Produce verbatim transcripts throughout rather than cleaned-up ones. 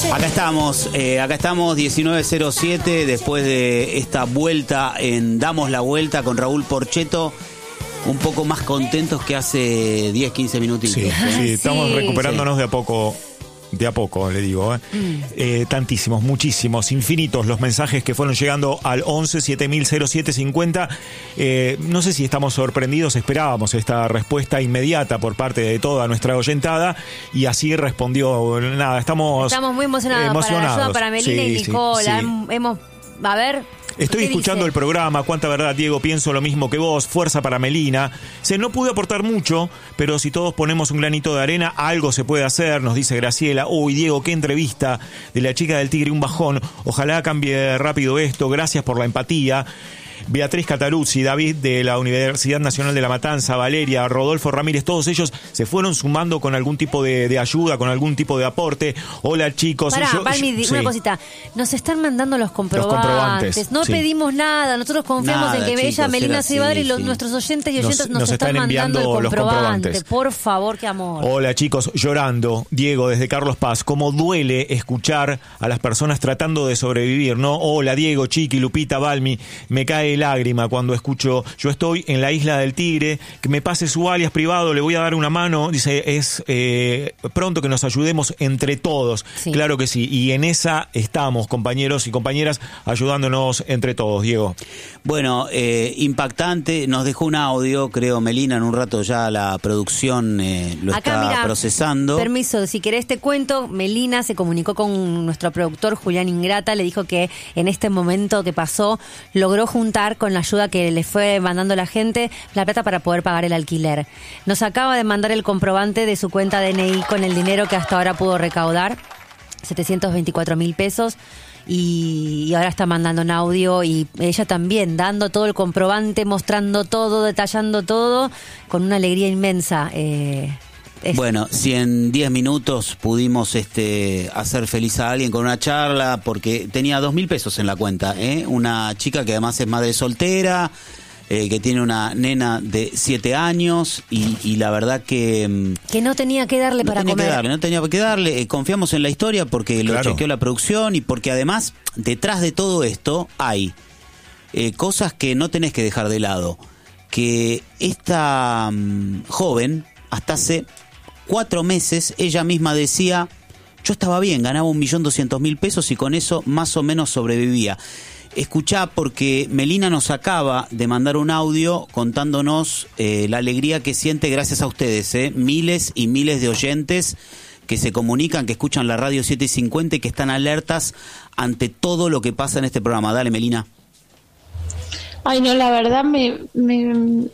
Acá estamos, eh, acá estamos, diecinueve cero siete, después de esta vuelta en Damos la Vuelta con Raúl Porcheto, un poco más contentos que hace diez, quince minutitos. Sí, ¿eh? sí, estamos sí, recuperándonos sí. de a poco. De a poco, le digo, ¿eh? Mm. Eh, tantísimos, muchísimos, infinitos los mensajes que fueron llegando al once siete mil cero siete cincuenta. Eh, no sé si estamos sorprendidos, esperábamos esta respuesta inmediata por parte de toda nuestra oyentada y así respondió. Nada, estamos Estamos muy emocionados, emocionados. Para la ayuda para Melina sí, y Nicola. Sí, sí. Hemos, a ver... Estoy escuchando dice? el programa, cuánta verdad, Diego, pienso lo mismo que vos, fuerza para Melina. Se no pude aportar mucho, pero si todos ponemos un granito de arena, algo se puede hacer, nos dice Graciela. Uy, Diego, qué entrevista de la chica del Tigre, un bajón. Ojalá cambie rápido esto, gracias por la empatía. Beatriz Cataruzzi, David de la Universidad Nacional de La Matanza, Valeria, Rodolfo Ramírez, todos ellos se fueron sumando con algún tipo de, de ayuda, con algún tipo de aporte. Hola, chicos. Pará, yo, Balmi, yo, una sí. cosita. Nos están mandando los comprobantes. Los comprobantes, no sí. pedimos nada. Nosotros confiamos Nada, en que chicos, ella, Melina así, Cebadre, y los, sí. nuestros oyentes y oyentes Nos- nos, nos están, están mandando enviando el los comprobante. comprobantes. Por favor, qué amor. Hola, chicos, llorando. Diego, desde Carlos Paz. Cómo duele escuchar a las personas tratando de sobrevivir, ¿no? Hola, Diego, Chiqui, Lupita, Balmi. Me cae lágrima cuando escucho, yo estoy en la Isla del Tigre, que me pase su alias privado, le voy a dar una mano. Dice, es eh, pronto que nos ayudemos entre todos. Sí. Claro que sí. Y en esa estamos, compañeros y compañeras, ayudándonos entre todos, Diego. Bueno, eh, impactante, nos dejó un audio, creo, Melina, en un rato ya la producción eh, lo Acá, está mirá, procesando. Permiso, si querés te cuento, Melina se comunicó con nuestro productor Julián Ingrata, le dijo que en este momento que pasó logró juntar con la ayuda que le fue mandando la gente la plata para poder pagar el alquiler. Nos acaba de mandar el comprobante de su cuenta D N I con el dinero que hasta ahora pudo recaudar, setecientos veinticuatro mil pesos. Y, y ahora está mandando un audio y ella también dando todo el comprobante, mostrando todo, detallando todo, con una alegría inmensa. Eh, es... Bueno, si en diez minutos pudimos este, hacer feliz a alguien con una charla, porque tenía dos mil pesos en la cuenta, ¿eh? Una chica que además es madre soltera, eh, que tiene una nena de siete años y, y la verdad que... Que no tenía que darle no para tenía comer. que darle, no tenía que darle. Eh, confiamos en la historia porque lo Claro. chequeó la producción y porque además detrás de todo esto hay eh, cosas que no tenés que dejar de lado. Que esta um, joven, hasta hace cuatro meses, ella misma decía, yo estaba bien, ganaba un millón doscientos mil pesos y con eso más o menos sobrevivía. Escuchá, porque Melina nos acaba de mandar un audio contándonos eh, la alegría que siente gracias a ustedes, eh, miles y miles de oyentes que se comunican, que escuchan la radio siete cincuenta y que están alertas ante todo lo que pasa en este programa. Dale, Melina. Ay, no, la verdad me, me...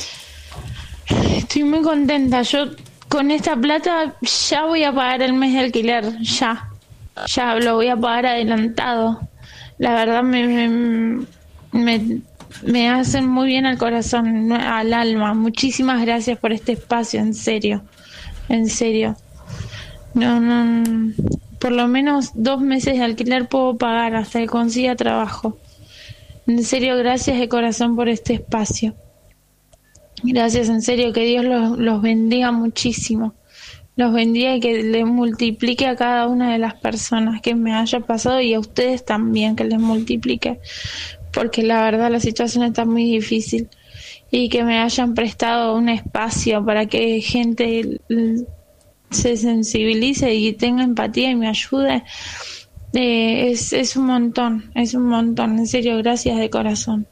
estoy muy contenta. Yo con esta plata ya voy a pagar el mes de alquiler, ya. Ya lo voy a pagar adelantado. La verdad me, me, me, me hacen muy bien al corazón, al alma. Muchísimas gracias por este espacio, en serio. En serio. No, no, por lo menos dos meses de alquiler puedo pagar hasta que consiga trabajo. En serio, gracias de corazón por este espacio. Gracias, en serio, que Dios los, los bendiga muchísimo. Los bendiga y que les multiplique a cada una de las personas que me haya pasado y a ustedes también, que les multiplique. Porque la verdad la situación está muy difícil. Y que me hayan prestado un espacio para que gente se sensibilice y tenga empatía y me ayude. Eh, es, es un montón, es un montón. En serio, gracias de corazón.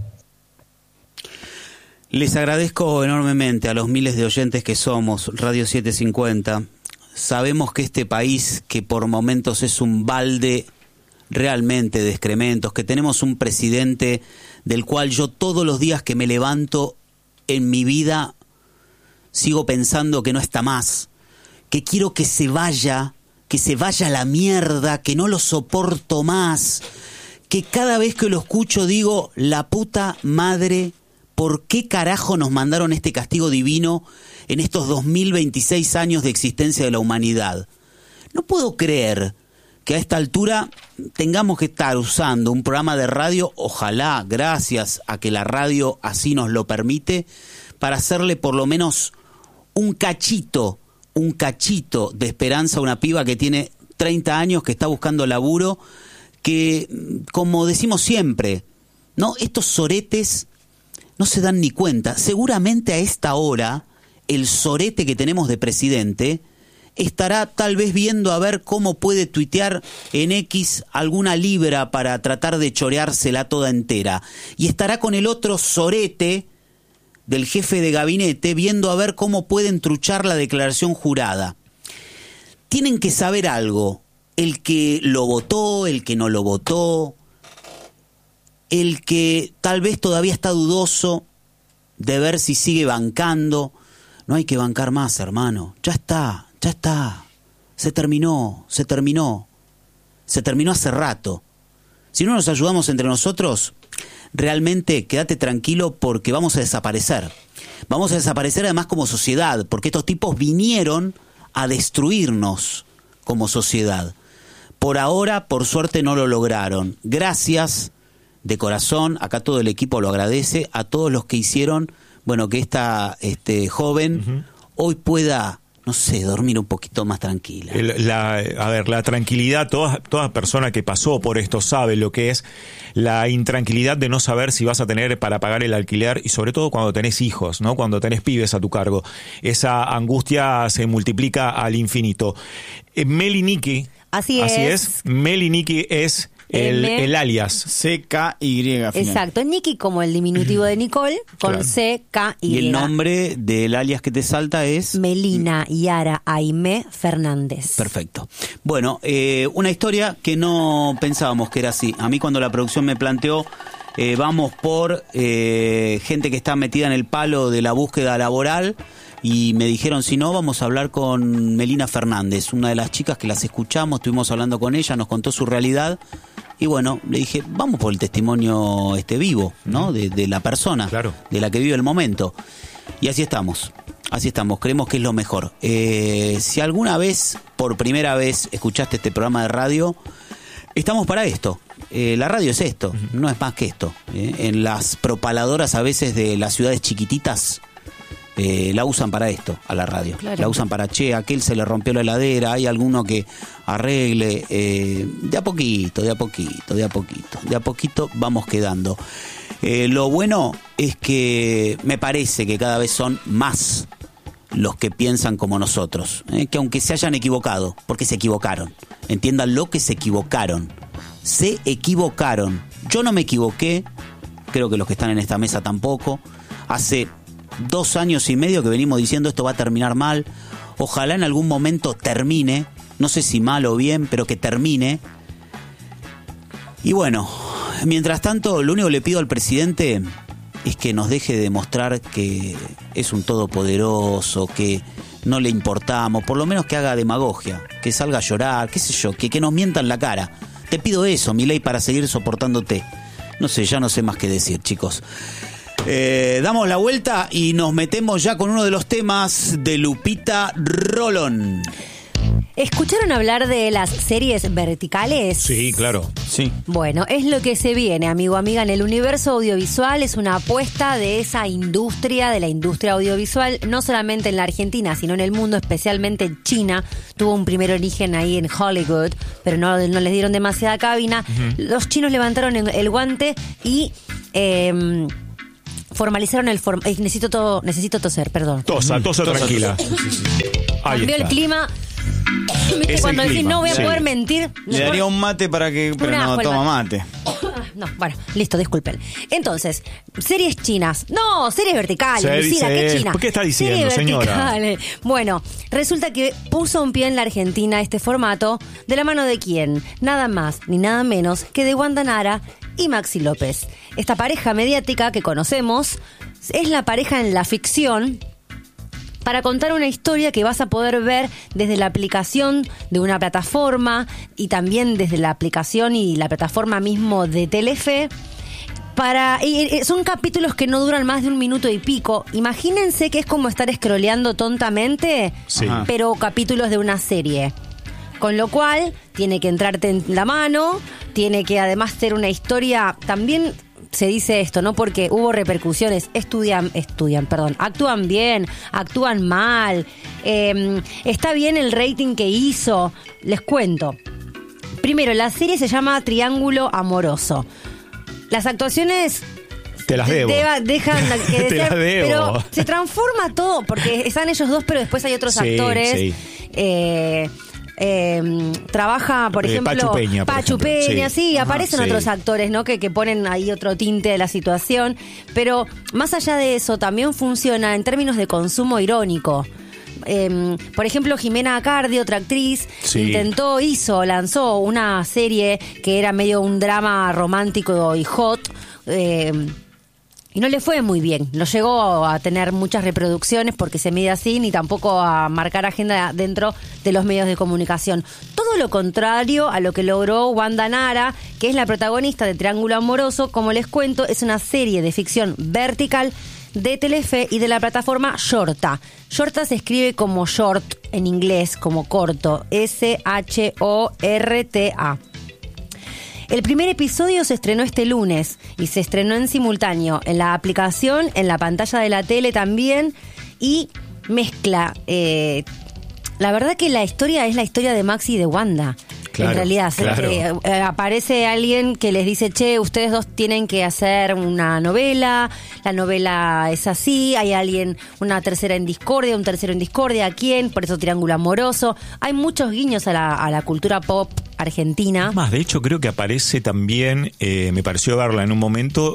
Les agradezco enormemente a los miles de oyentes que somos, Radio setecientos cincuenta. Sabemos que este país, que por momentos es un balde realmente de excrementos, que tenemos un presidente del cual yo todos los días que me levanto en mi vida sigo pensando que no está más, que quiero que se vaya, que se vaya a la mierda, que no lo soporto más, que cada vez que lo escucho digo, la puta madre, ¿por qué carajo nos mandaron este castigo divino en estos dos mil veintiséis años de existencia de la humanidad? No puedo creer que a esta altura tengamos que estar usando un programa de radio, ojalá, gracias a que la radio así nos lo permite, para hacerle por lo menos un cachito, un cachito de esperanza a una piba que tiene treinta años que está buscando laburo, que, como decimos siempre, ¿no? Estos soretes no se dan ni cuenta. Seguramente a esta hora, el sorete que tenemos de presidente estará tal vez viendo a ver cómo puede tuitear en X alguna libra para tratar de choreársela toda entera. Y estará con el otro sorete del jefe de gabinete viendo a ver cómo pueden truchar la declaración jurada. Tienen que saber algo. El que lo votó, el que no lo votó, el que tal vez todavía está dudoso de ver si sigue bancando. No hay que bancar más, hermano. Ya está. Ya está, se terminó, se terminó, se terminó hace rato. Si no nos ayudamos entre nosotros, realmente quédate tranquilo porque vamos a desaparecer. Vamos a desaparecer además como sociedad, porque estos tipos vinieron a destruirnos como sociedad. Por ahora, por suerte, no lo lograron. Gracias de corazón, acá todo el equipo lo agradece, a todos los que hicieron, bueno, que esta este, joven uh-huh. hoy pueda... no sé, dormir un poquito más tranquila. El, la, a ver, la tranquilidad, toda, toda persona que pasó por esto sabe lo que es la intranquilidad de no saber si vas a tener para pagar el alquiler y sobre todo cuando tenés hijos, ¿no? Cuando tenés pibes a tu cargo. Esa angustia se multiplica al infinito. Eh, Meli Niki, así, así es. es. Meli Niki es el, el alias. C K Y. Exacto, Niki como el diminutivo de Nicole, con claro. C K Y. Y el nombre del alias que te salta es... Melina Yara Aimé Fernández. Perfecto. Bueno, eh, una historia que no pensábamos que era así. A mí cuando la producción me planteó, eh, vamos por eh, gente que está metida en el palo de la búsqueda laboral, y me dijeron, si no, vamos a hablar con Melina Fernández, una de las chicas que las escuchamos, estuvimos hablando con ella, nos contó su realidad. Y bueno, le dije, vamos por el testimonio este vivo, ¿no? De, de la persona, claro. de la que vive el momento. Y así estamos, así estamos, creemos que es lo mejor. Eh, si alguna vez, por primera vez, escuchaste este programa de radio, estamos para esto. Eh, la radio es esto, no es más que esto. Eh, en las propaladoras a veces de las ciudades chiquititas, Eh, la usan para esto, a la radio. Claro. La usan para, che, a aquel se le rompió la heladera, hay alguno que arregle. Eh, de a poquito, de a poquito, de a poquito. De a poquito vamos quedando. Eh, lo bueno es que me parece que cada vez son más los que piensan como nosotros. Eh, que aunque se hayan equivocado, porque se equivocaron. Entiendan lo que se equivocaron. Se equivocaron. Yo no me equivoqué, creo que los que están en esta mesa tampoco. Hace... dos años y medio que venimos diciendo esto va a terminar mal, ojalá en algún momento termine, no sé si mal o bien, pero que termine. Y bueno, mientras tanto, lo único que le pido al presidente es que nos deje de demostrar que es un todopoderoso, que no le importamos, por lo menos que haga demagogia, que salga a llorar, qué sé yo, que, que nos mienta en la cara. Te pido eso, Milei, para seguir soportándote. No sé, ya no sé más qué decir, chicos. Eh, damos la vuelta y nos metemos ya con uno de los temas de Lupita Rolón. ¿Escucharon hablar de las series verticales? Sí, claro. Sí. Bueno, es lo que se viene, amigo, amiga, en el universo audiovisual. Es una apuesta de esa industria, de la industria audiovisual, no solamente en la Argentina, sino en el mundo, especialmente en China. Tuvo un primer origen ahí en Hollywood, pero no, no les dieron demasiada cabina. Uh-huh. Los chinos levantaron el guante y... Eh, formalizaron el form eh, necesito todo necesito toser, perdón. Tosa, tosa, tosa tranquila. Tosa. Sí, sí, sí. Cambió el clima. Es cuando el decís clima, no voy a sí. poder mentir. Le daría un mate para que pero no toma mate. No, bueno, listo, disculpen. Entonces, series chinas. No, series verticales, Se Lucila, dice, ¿qué china? ¿por qué está diciendo, series señora? Verticales. Bueno, resulta que puso un pie en la Argentina este formato de la mano de quién, nada más ni nada menos que de Wanda Nara y Maxi López. Esta pareja mediática que conocemos es la pareja en la ficción para contar una historia que vas a poder ver desde la aplicación de una plataforma y también desde la aplicación y la plataforma mismo de Telefe. Para, y son capítulos que no duran más de un minuto y pico. Imagínense que es como estar scrolleando tontamente, sí. pero capítulos de una serie. Con lo cual, tiene que entrarte en la mano, tiene que además ser una historia también se dice esto, ¿no? Porque hubo repercusiones, estudian, estudian, perdón, actúan bien, actúan mal, eh, está bien el rating que hizo. Les cuento. Primero, la serie se llama Triángulo Amoroso. Las actuaciones... Te las debo. Deba, dejan que Te las debo. Pero se transforma todo, porque están ellos dos, pero después hay otros sí, actores. Sí. Eh, eh, trabaja, por eh, ejemplo, Pachu Peña. Por Pachu ejemplo. Peña, sí, sí Ajá, aparecen sí. otros actores, ¿no? Que, que ponen ahí otro tinte de la situación. Pero más allá de eso, también funciona en términos de consumo irónico. Eh, por ejemplo, Jimena Acardi, otra actriz, sí. intentó, hizo, lanzó una serie que era medio un drama romántico y hot. Eh, Y no le fue muy bien, no llegó a tener muchas reproducciones porque se mide así, ni tampoco a marcar agenda dentro de los medios de comunicación. Todo lo contrario a lo que logró Wanda Nara, que es la protagonista de Triángulo Amoroso. Como les cuento, es una serie de ficción vertical de Telefe y de la plataforma Shorta. Shorta se escribe como short en inglés, como corto, S H O R T A. El primer episodio se estrenó este lunes y se estrenó en simultáneo en la aplicación, en la pantalla de la tele también, y mezcla. Eh, la verdad que la historia es la historia de Maxi y de Wanda. Claro, en realidad, claro. eh, eh, aparece alguien que les dice, che, ustedes dos tienen que hacer una novela, la novela es así, hay alguien, una tercera en discordia, un tercero en discordia, ¿quién? Por eso Triángulo Amoroso. Hay muchos guiños a la, a la cultura pop argentina. Más, de hecho, creo que aparece también, eh, me pareció verla en un momento,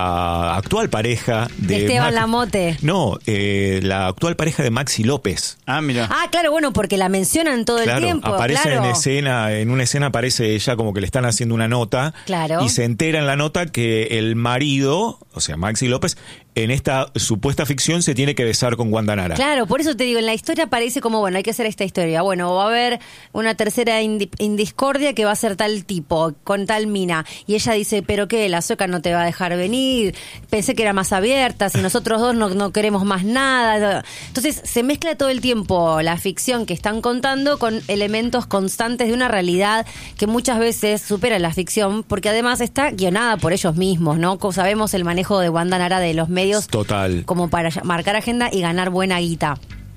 la actual pareja de... Esteban Max- Lamote. No, eh, la actual pareja de Maxi López. Ah, mira. Ah, claro, bueno, porque la mencionan todo Claro, el tiempo. aparece claro. en escena, en una escena aparece ella como que le están haciendo una nota. Claro. Y se entera en la nota que el marido, o sea, Maxi López, en esta supuesta ficción se tiene que besar con Wanda Nara. Claro, por eso te digo, en la historia parece como, bueno, hay que hacer esta historia. Bueno, va a haber una tercera en, en discordia que va a ser tal tipo, con tal mina. Y ella dice, ¿pero qué? La sueca no te va a dejar venir. Pensé que era más abierta, si nosotros dos no, no queremos más nada. Entonces, se mezcla todo el tiempo la ficción que están contando con elementos constantes de una realidad que muchas veces supera la ficción, porque además está guionada por ellos mismos, ¿no? Como sabemos el manejo de Wanda Nara de los medios. Total. Como para marcar agenda y ganar buena guita.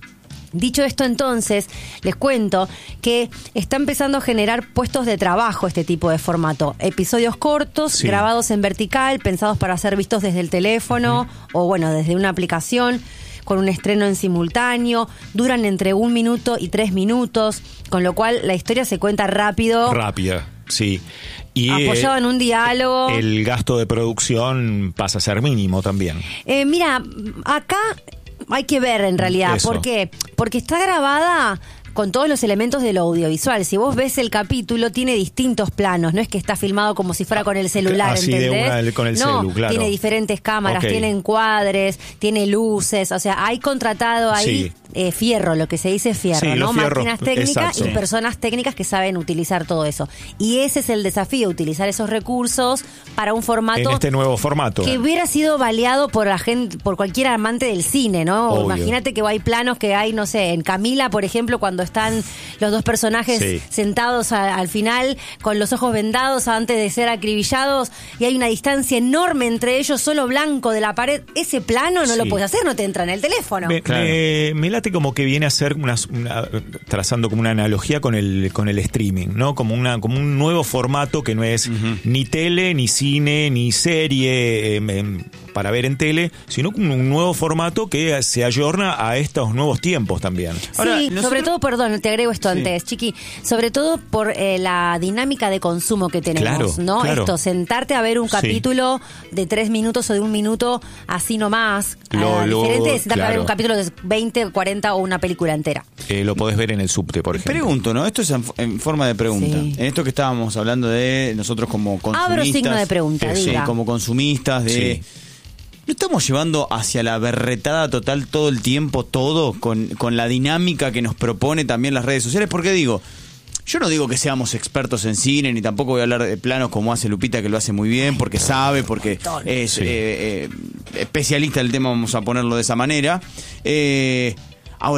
Dicho esto, entonces, les cuento que está empezando a generar puestos de trabajo este tipo de formato. Episodios cortos, sí. grabados en vertical, pensados para ser vistos desde el teléfono mm. o, bueno, desde una aplicación, con un estreno en simultáneo. Duran entre un minuto y tres minutos, con lo cual la historia se cuenta rápido. Rápida, sí. Y apoyado eh, en un diálogo. El gasto de producción pasa a ser mínimo también. Eh, mira, acá hay que ver en realidad. Eso. ¿Por qué? Porque está grabada con todos los elementos de lo audiovisual. Si vos ves el capítulo, tiene distintos planos. No es que está filmado como si fuera con el celular, Así de ¿entendés? una, con el no, celu, claro. tiene diferentes cámaras, Ok. tiene encuadres, tiene luces. O sea, hay contratado ahí Sí. eh, fierro, lo que se dice fierro, Sí, ¿no? los fierros, Máquinas técnicas exacto. y personas técnicas que saben utilizar todo eso. Y ese es el desafío, utilizar esos recursos para un formato En este nuevo formato. que hubiera sido baleado por la gente, por cualquier amante del cine, ¿no? Obvio. Imagínate que hay planos que hay, no sé, en Camila, por ejemplo, cuando están los dos personajes Sí. sentados a- al final con los ojos vendados antes de ser acribillados y hay una distancia enorme entre ellos, solo blanco de la pared. Ese plano no Sí. lo puedes hacer, no te entra en el teléfono. Me, Claro. me- me late como que viene a ser una, una- trazando como una analogía con el con el streaming, ¿no? Como una como un nuevo formato que no es uh-huh. ni tele, ni cine, ni serie eh, em, para ver en tele, sino como un nuevo formato que se ayorna a estos nuevos tiempos también. Ahora, sí, nosotros- sobre todo, perdón, te agrego esto Sí. antes, Chiqui, sobre todo por eh, la dinámica de consumo que tenemos, Claro, ¿no? claro. Esto, sentarte a ver un Sí. capítulo de tres minutos o de un minuto, así nomás, Lo- a lo- diferente de sentarte a ver claro. un capítulo de veinte, cuarenta o una película entera. Eh, lo podés ver en el subte, por ejemplo. Pregunto, ¿no? Esto es en, en forma de pregunta. Sí. En esto que estábamos hablando de nosotros como consumistas. Abro signo de pregunta, eh, sí, diga. como consumistas de... Sí. ¿No estamos llevando hacia la berretada total todo el tiempo, todo, con, con la dinámica que nos propone también las redes sociales? Porque digo, yo no digo que seamos expertos en cine, ni tampoco voy a hablar de planos como hace Lupita, que lo hace muy bien, porque sabe, porque es Sí. eh, eh, especialista del tema, vamos a ponerlo de esa manera. Eh, ahora,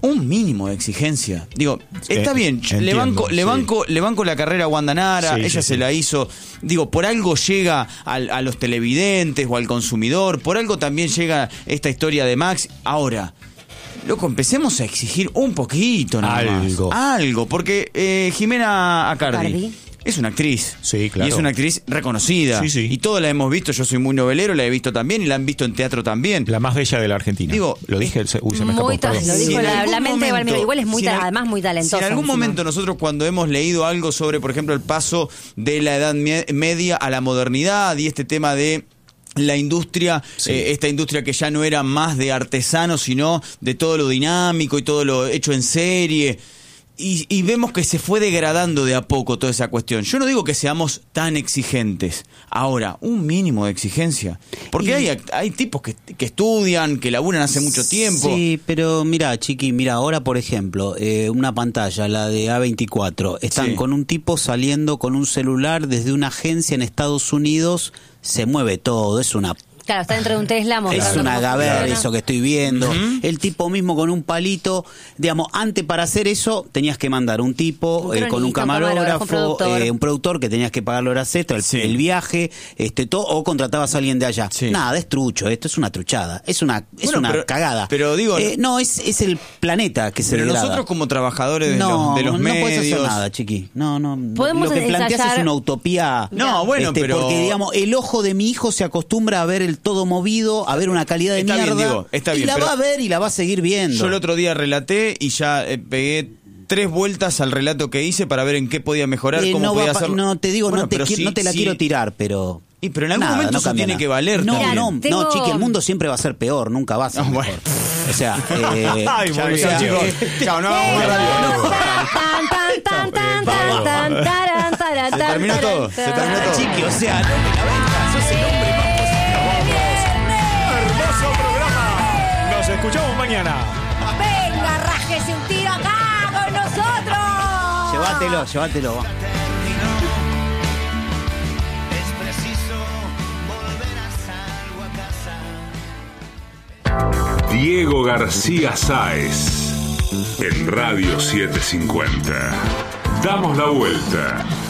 un mínimo de exigencia. Digo, está Eh, bien, entiendo, le banco, le sí. banco, le banco la carrera a Wanda Nara, Sí, ella sí, se sí. la hizo. Digo, por algo llega al, a los televidentes o al consumidor, por algo también llega esta historia de Max. Ahora, loco, empecemos a exigir un poquito nada más. Algo. Algo, porque eh, Jimena Acardi. Acardi. Es una actriz. Sí, claro. Y es una actriz reconocida. Sí, sí. Y todos la hemos visto, yo soy muy novelero, la he visto también y la han visto en teatro también. La más bella de la Argentina. Digo, lo dije, se- uy, se me escapó, Muy ta- perdón. lo dijo Si en la, algún la mente de momento- Valmero. Igual es muy si en ta- al- además muy talentosa. Si en algún encima. momento nosotros cuando hemos leído algo sobre, por ejemplo, el paso de la Edad Me- Media a la modernidad y este tema de la industria, Sí. eh, esta industria que ya no era más de artesanos, sino de todo lo dinámico y todo lo hecho en serie. Y, y vemos que se fue degradando de a poco toda esa cuestión. Yo no digo que seamos tan exigentes. Ahora, un mínimo de exigencia. Porque Y- hay, hay tipos que, que estudian, que laburan hace mucho tiempo. Sí, pero mira, Chiqui, mira, ahora por ejemplo, eh, una pantalla, la de A veinticuatro, están Sí. con un tipo saliendo con un celular desde una agencia en Estados Unidos, se mueve todo, es una Claro, está dentro de un Tesla. Es mostrando una cómo gaber funciona. eso que estoy viendo. Ujú. El tipo mismo con un palito. Digamos, antes para hacer eso tenías que mandar un tipo Un eh, con un cronista, un camarógrafo, camarógrafo, un productor. eh, un productor que tenías que pagarle horas extra, el, Sí. el viaje, este todo, o contratabas a alguien de allá. Sí. Nada, es trucho, esto es una truchada, es una, es Bueno, una pero- cagada. pero digo- Eh, no, es, es el planeta que se Pero degrada. nosotros como trabajadores de no, los, de los no medios... puedes hacer nada, Chiqui. No, no. Podemos Lo que planteas ensayar- es una utopía. No, bueno, este, pero- Porque, digamos, el ojo de mi hijo se acostumbra a ver el todo movido, a ver una calidad de Está bien, mierda. Diego, está y bien, la pero- va a ver y la va a seguir viendo. Yo el otro día relaté y ya eh, pegué tres vueltas al relato que hice para ver en qué podía mejorar, Eh, cómo no, va podía a pa- hacerlo. no, te digo, Bueno, no te, pero qui- sí, no te la sí. quiero tirar, pero... Y pero en algún nada, momento no eso cambia tiene nada. que valer No, también. no, Tengo- no, Chiqui, el mundo siempre va a ser peor, nunca va a ser Ah, mejor. bueno. O sea, eh, Ay, ya- muy o sea, bien, chicos. eh, Chao, no hagamos más radio. Tan, tan, tan, tan, tan, tan, taran, taran, Se terminó taran, todo, se taran. terminó todo. Chiqui, o sea, no me la vengas, sos el hombre más ¡Hermoso programa! Nos escuchamos mañana. Venga, rájese un tiro acá con nosotros. Llévatelo, llévatelo. va. Diego García Sáez en Radio setecientos cincuenta. Damos la vuelta.